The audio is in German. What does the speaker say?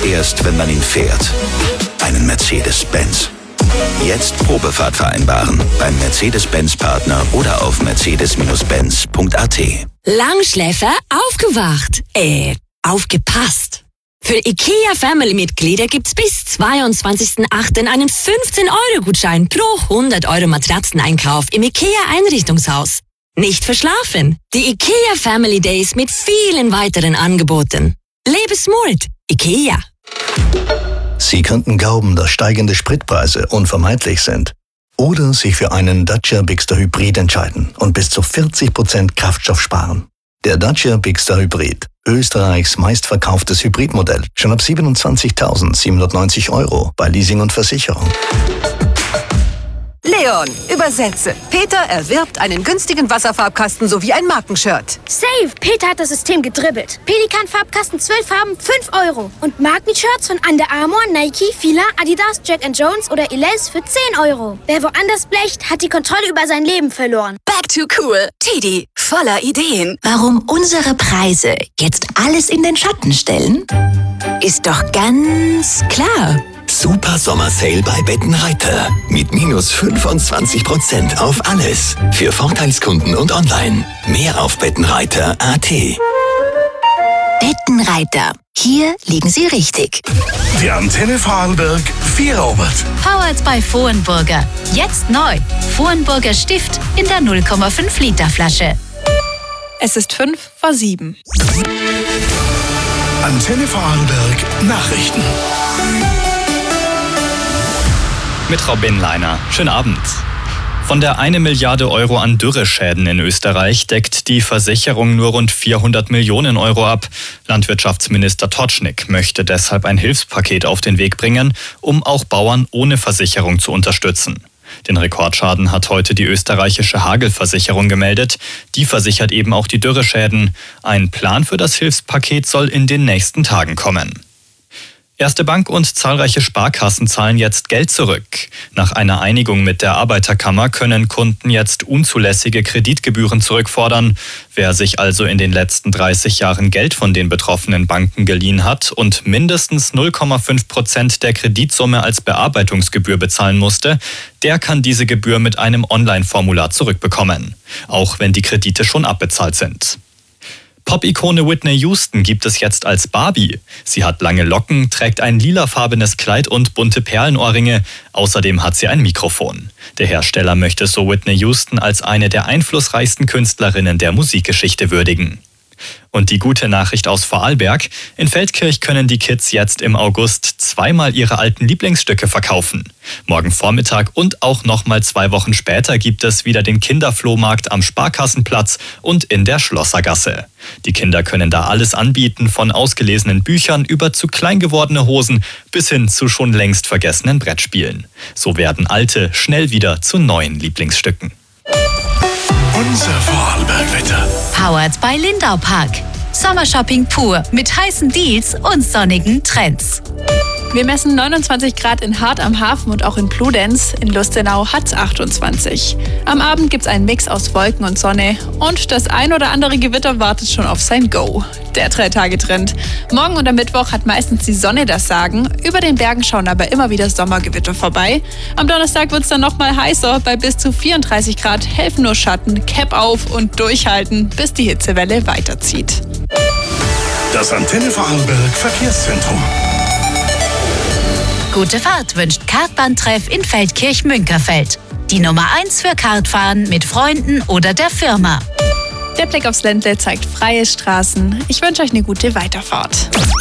erst, wenn man ihn fährt. Einen Mercedes-Benz. Jetzt Probefahrt vereinbaren beim Mercedes-Benz-Partner oder auf mercedes-benz.at. Langschläfer aufgewacht. Aufgepasst. Für IKEA-Family-Mitglieder gibt's bis 22.08. einen 15-Euro-Gutschein pro 100 Euro Matratzeneinkauf im IKEA-Einrichtungshaus. Nicht verschlafen. Die IKEA Family Days mit vielen weiteren Angeboten. Lebe smart. IKEA. Sie könnten glauben, dass steigende Spritpreise unvermeidlich sind. Oder sich für einen Dacia Bigster Hybrid entscheiden und bis zu 40% Kraftstoff sparen. Der Dacia Bigster Hybrid, Österreichs meistverkauftes Hybridmodell, schon ab 27.790 Euro bei Leasing und Versicherung. Leon, übersetze. Peter erwirbt einen günstigen Wasserfarbkasten sowie ein Markenshirt. Save! Peter hat das System gedribbelt. Pelikan-Farbkasten 12 Farben, 5 Euro. Und Markenshirts von Under Armour, Nike, Fila, Adidas, Jack & Jones oder Elize für 10 Euro. Wer woanders blecht, hat die Kontrolle über sein Leben verloren. Back to cool. Tidi, voller Ideen. Warum unsere Preise jetzt alles in den Schatten stellen? Ist doch ganz klar. Super Sommersale bei Bettenreiter. Mit minus 25% auf alles. Für Vorteilskunden und online. Mehr auf bettenreiter.at. Bettenreiter. Hier liegen Sie richtig. Die Antenne Vorarlberg Vierobert. Powered by Vohenburger. Jetzt neu. Vohenburger Stift in der 0,5 Liter Flasche. Es ist 6:55. Antenne Vorarlberg Nachrichten. Mit Robin Leiner. Schönen Abend. Von der 1 Milliarde Euro an Dürreschäden in Österreich deckt die Versicherung nur rund 400 Millionen Euro ab. Landwirtschaftsminister Totschnig möchte deshalb ein Hilfspaket auf den Weg bringen, um auch Bauern ohne Versicherung zu unterstützen. Den Rekordschaden hat heute die österreichische Hagelversicherung gemeldet. Die versichert eben auch die Dürreschäden. Ein Plan für das Hilfspaket soll in den nächsten Tagen kommen. Erste Bank und zahlreiche Sparkassen zahlen jetzt Geld zurück. Nach einer Einigung mit der Arbeiterkammer können Kunden jetzt unzulässige Kreditgebühren zurückfordern. Wer sich also in den letzten 30 Jahren Geld von den betroffenen Banken geliehen hat und mindestens 0,5% der Kreditsumme als Bearbeitungsgebühr bezahlen musste, der kann diese Gebühr mit einem Online-Formular zurückbekommen, auch wenn die Kredite schon abbezahlt sind. Pop-Ikone Whitney Houston gibt es jetzt als Barbie. Sie hat lange Locken, trägt ein lilafarbenes Kleid und bunte Perlenohrringe. Außerdem hat sie ein Mikrofon. Der Hersteller möchte so Whitney Houston als eine der einflussreichsten Künstlerinnen der Musikgeschichte würdigen. Und die gute Nachricht aus Vorarlberg: In Feldkirch können die Kids jetzt im August zweimal ihre alten Lieblingsstücke verkaufen. Morgen Vormittag und auch nochmal 2 Wochen später gibt es wieder den Kinderflohmarkt am Sparkassenplatz und in der Schlossergasse. Die Kinder können da alles anbieten, von ausgelesenen Büchern über zu klein gewordene Hosen bis hin zu schon längst vergessenen Brettspielen. So werden alte schnell wieder zu neuen Lieblingsstücken. Unser Vorarlbergwetter. Powered by Lindau Park. Sommershopping pur mit heißen Deals und sonnigen Trends. Wir messen 29 Grad in Hart am Hafen und auch in Bludenz. In Lustenau hat's 28. Am Abend gibt's einen Mix aus Wolken und Sonne und das ein oder andere Gewitter wartet schon auf sein Go. Der 3-Tage-Trend. Morgen und am Mittwoch hat meistens die Sonne das Sagen. Über den Bergen schauen aber immer wieder Sommergewitter vorbei. Am Donnerstag wird's dann nochmal heißer. Bei bis zu 34 Grad helfen nur Schatten, Cap auf und durchhalten, bis die Hitzewelle weiterzieht. Das Antenne Vorarlberg Verkehrszentrum. Gute Fahrt wünscht Kartbahntreff in Feldkirch-Münkerfeld. Die Nummer 1 für Kartfahren mit Freunden oder der Firma. Der Blick aufs Ländle zeigt freie Straßen. Ich wünsche euch eine gute Weiterfahrt.